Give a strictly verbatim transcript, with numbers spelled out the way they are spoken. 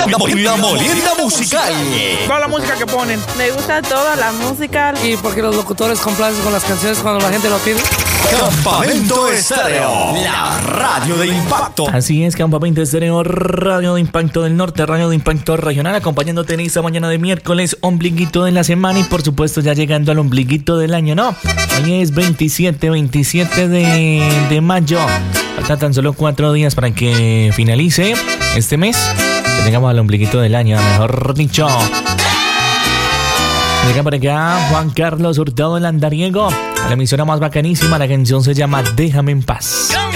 La, la molienda musical. Toda la música que ponen. Me gusta toda la música. Y porque los locutores complacen con las canciones cuando la gente lo pide. Campamento Estéreo, la radio de impacto. Así es, Campamento Estéreo, radio de impacto del norte, radio de impacto regional, acompañándote en esta mañana de miércoles, ombliguito de la semana y por supuesto ya llegando al ombliguito del año, ¿no? Hoy es veintisiete, veintisiete de, de mayo. Faltan tan solo cuatro días para que finalice este mes. Que tengamos al ombliguito del año, mejor dicho. Llega por acá Juan Carlos Hurtado, el andariego, a la emisora más bacanísima. La canción se llama Déjame en paz.